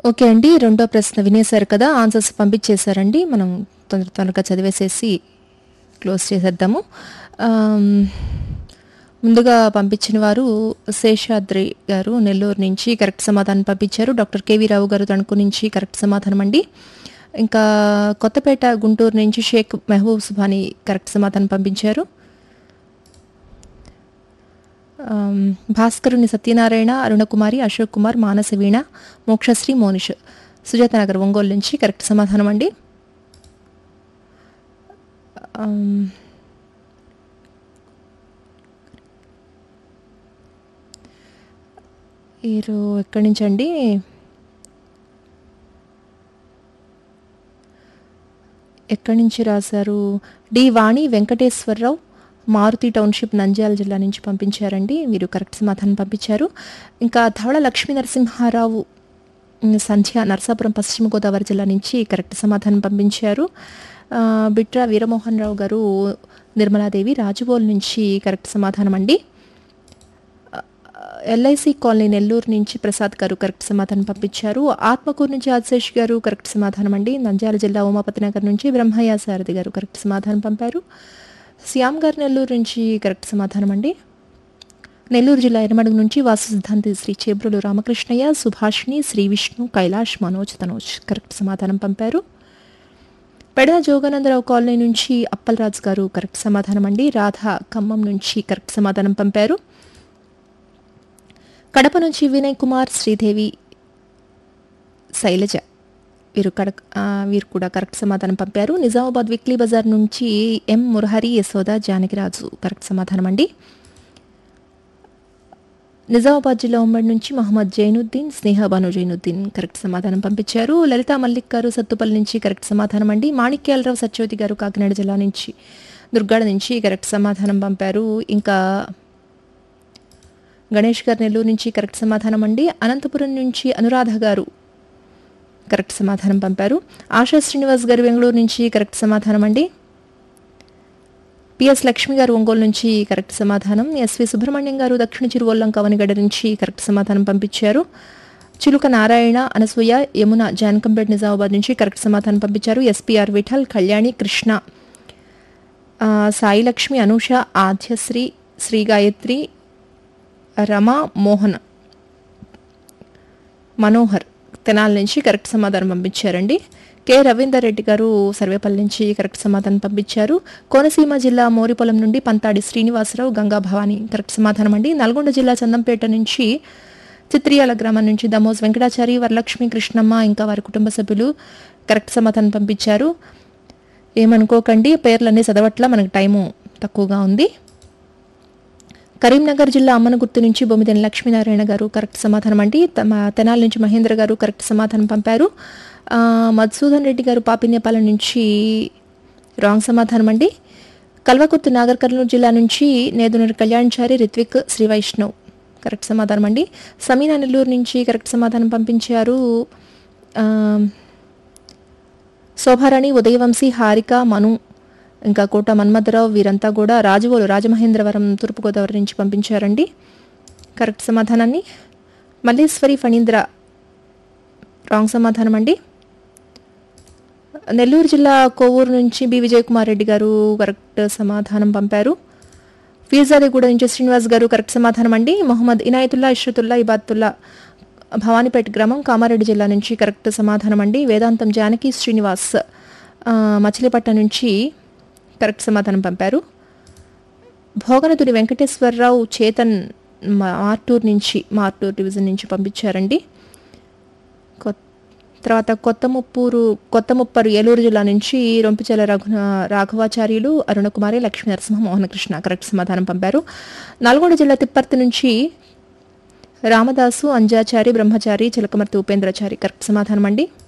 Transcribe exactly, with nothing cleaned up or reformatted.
Okay అండి. రెండో ప్రశ్న వినేశారు కదా! ఆన్సర్స్ పంపించేశారండి. మనం తొందర తొందరగా చదివేసేసి క్లోజ్ చేసేద్దాము. ఆహ్, ముందుగా పంపించిన వారు శేషాద్రి గారు నెల్లూరు నుంచి కరెక్ట్ సమాధానం పంపించారు. డాక్టర్ కేవీ రావు గారు తణుకు నుంచి కరెక్ట్ సమాధానం అండి. ఇంకా కొత్తపేట గుంటూరు నుంచి షేక్ మెహబూబ్ సుభాని కరెక్ట్ సమాధానం పంపించారు. ఆమ్, భాస్కరుని సత్యనారాయణ, అరుణకుమారి, అశోక్ కుమార్, మానస వీణ, మోక్షశ్రీ, మోనిష్ సుజాత నగర్ ఒంగోలు నుంచి కరెక్ట్ సమాధానం అండి. ఆమ్, వీరు ఎక్కడి నుంచి అండి? ఎక్కడి నుంచి రాశారు? డి వాణి వెంకటేశ్వరరావు, మారుతి టౌన్షిప్, నంద్యాల జిల్లా నుంచి పంపించారండి. వీరు కరెక్ట్ సమాధానం పంపించారు. ఇంకా ధవళ లక్ష్మీ నరసింహారావు, సంధ్య నరసాపురం, పశ్చిమ గోదావరి జిల్లా నుంచి కరెక్ట్ సమాధానం పంపించారు. ఆ, బిట్రా వీరమోహన్ రావు గారు నిర్మలాదేవి రాజుబోల్ నుంచి కరెక్ట్ సమాధానం అండి. ఎల్ఐసి కాలనీ నెల్లూరు నుంచి ప్రసాద్ గారు కరెక్ట్ సమాధానం పంపించారు. ఆత్మకూరు నుంచి ఆదిశేష్ గారు కరెక్ట్ సమాధానం అండి. నంద్యాల జిల్లా ఉమాపతి నగర్ నుంచి బ్రహ్మయ్య సారథి గారు కరెక్ట్ సమాధానం పంపారు. శ్యామ్ గారు నెల్లూరు నుంచి కరెక్ట్ సమాధానం అండి. నెల్లూరు జిల్లా ఎనమడుగు నుంచి వాసు సిద్ధాంతి శ్రీ చేబ్రులు రామకృష్ణయ్య, సుభాష్ని, శ్రీ విష్ణు, కైలాష్, మనోజ్, తనోజ్ కరెక్ట్ సమాధానం పంపారు. పెడద జోగానందరావు కాలనీ నుంచి అప్పలరాజు గారు కరెక్ట్ సమాధానం అండి. రాధ ఖమ్మం నుంచి కరెక్ట్ సమాధానం పంపారు. కడప నుంచి వినయ్ కుమార్, శ్రీదేవి, శైలజ వీరు కడక్ వీరు కూడా కరెక్ట్ సమాధానం పంపారు. నిజామాబాద్ వీక్లీ బజార్ నుంచి ఎం మురహరి, యశోద, జానకిరాజు కరెక్ట్ సమాధానం అండి. నిజామాబాద్ జిల్లా ఉమ్మడి నుంచి మహమ్మద్ జైనుద్దీన్, స్నేహ బాను జైనుద్దీన్ కరెక్ట్ సమాధానం పంపించారు. లలితా మల్లిక్ గారు సత్తుపల్లి నుంచి కరెక్ట్ సమాధానం అండి. మాణిక్యాలరావు సత్యవతి గారు కాకినాడ జిల్లా నుంచి దుర్గాడ నుంచి కరెక్ట్ సమాధానం పంపారు. ఇంకా గణేష్ గారు నెల్లూరు నుంచి కరెక్ట్ సమాధానం అండి. అనంతపురం నుంచి అనురాధ గారు కరెక్ట్ సమాధానం పంపారు. ఆశా శ్రీనివాస్ గారు బెంగళూరు నుంచి కరెక్ట్ సమాధానం అండి. పిఎస్ లక్ష్మి గారు ఒంగోలు నుంచి కరెక్ట్ సమాధానం. ఎస్వి సుబ్రహ్మణ్యం గారు దక్షిణ చిరువల్లం కవనిగడ నుంచి కరెక్ట్ సమాధానం పంపించారు. చిలుక నారాయణ, అనసూయ, యమున జానకంపేట నిజామాబాద్ నుంచి కరెక్ట్ సమాధానం పంపించారు. ఎస్పీఆర్ విఠల్, కళ్యాణి, కృష్ణ, సాయి లక్ష్మి, అనూష, ఆద్యశ్రీ, శ్రీ గాయత్రి, రమా, మోహన్, మనోహర్ తెనాల నుంచి కరెక్ట్ సమాధానం పంపించారండి. కె రవీందర్ రెడ్డి గారు సర్వేపల్లి నుంచి కరెక్ట్ సమాధానం పంపించారు. కోనసీమ జిల్లా మోరిపొలం నుండి పంతాడి శ్రీనివాసరావు, గంగా భవాని కరెక్ట్ సమాధానం అండి. నల్గొండ జిల్లా చందంపేట నుంచి చిత్రియాల గ్రామం నుంచి దమోజ్ వెంకటాచారి, వరలక్ష్మి, కృష్ణమ్మ ఇంకా వారి కుటుంబ సభ్యులు కరెక్ట్ సమాధానం పంపించారు. ఏమనుకోకండి, పేర్లన్నీ చదవట్ల మనకు టైము తక్కువగా ఉంది. కరీంనగర్ జిల్లా అమ్మనగుర్తు నుంచి బొమ్మిదేని లక్ష్మీనారాయణ గారు కరెక్ట్ సమాధానం అండి. తమ తెనాల నుంచి మహేంద్ర గారు కరెక్ట్ సమాధానం పంపారు. మధుసూదన్ రెడ్డి గారు పాపినేపాలెం నుంచి రాంగ్ సమాధానం అండి. కల్వకుర్తి నాగర్ కర్నూలు జిల్లా నుంచి నేదునూరి కళ్యాణ్చారి, రిత్విక్, శ్రీ వైష్ణవ్ కరెక్ట్ సమాధానం అండి. సమీనా నెల్లూరు నుంచి కరెక్ట్ సమాధానం పంపించారు. శోభారాణి, ఉదయవంశీ, హారిక, మను ఇంకా కోట మన్మథరావు వీరంతా కూడా రాజవోలు రాజమహేంద్రవరం తూర్పుగోదావరి నుంచి పంపించారండి కరెక్ట్ సమాధానాన్ని. మల్లేశ్వరి, ఫణీంద్ర రాంగ్ సమాధానం అండి. నెల్లూరు జిల్లా కోవూరు నుంచి బి విజయకుమార్ రెడ్డి గారు కరెక్ట్ సమాధానం పంపారు. ఫీజాదిగూడ నుంచి శ్రీనివాస్ గారు కరెక్ట్ సమాధానం అండి. మొహమ్మద్ ఇనాయతుల్లా, ఇష్రతుల్లా, ఇబాతుల్లా భవానీపేట గ్రామం కామారెడ్డి జిల్లా నుంచి కరెక్ట్ సమాధానం అండి. వేదాంతం జానకి శ్రీనివాస్ మచిలీపట్నం నుంచి కరెక్ట్ సమాధానం పంపారు. భోగనదుడి వెంకటేశ్వరరావు, చేతన్ మార్టూర్ నుంచి మార్టూర్ డివిజన్ నుంచి పంపించారండి. తర్వాత కొత్త ముప్పూరు కొత్త ముప్పరు ఏలూరు జిల్లా నుంచి రొంపిచెల రఘు రాఘవాచార్యులు, అరుణకుమారి, లక్ష్మీ నరసింహ, మోహనకృష్ణ కరెక్ట్ సమాధానం పంపారు. నల్గొండ జిల్లా తిప్పర్తి నుంచి రామదాసు, అంజాచారి, బ్రహ్మచారి, చిలకమర్తి ఉపేంద్రచారి కరెక్ట్ సమాధానం అండి.